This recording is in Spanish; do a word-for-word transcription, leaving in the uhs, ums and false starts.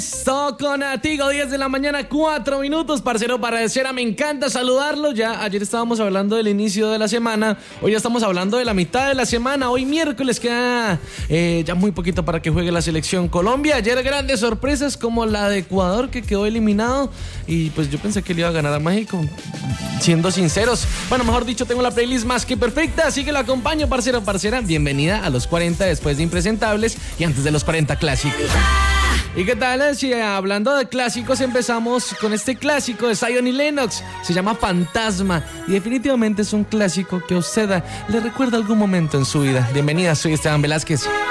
Estoy contigo, diez de la mañana, cuatro minutos, parcero parcera, me encanta saludarlo. Ya ayer estábamos hablando del inicio de la semana, hoy ya estamos hablando de la mitad de la semana. Hoy miércoles queda eh, ya muy poquito para que juegue la selección Colombia. Ayer grandes sorpresas como la de Ecuador, que quedó eliminado, y pues yo pensé que le iba a ganar a México, siendo sinceros. Bueno, mejor dicho, tengo la playlist más que perfecta, así que lo acompaño, parcero parcera. Bienvenida a los cuarenta después de Impresentables y antes de los cuarenta clásicos. ¿Y qué tal? Si hablando de clásicos, empezamos con este clásico de Zion y Lennox. Se llama Fantasma y definitivamente es un clásico que a usted le recuerda algún momento en su vida. Bienvenida, soy Esteban Velázquez.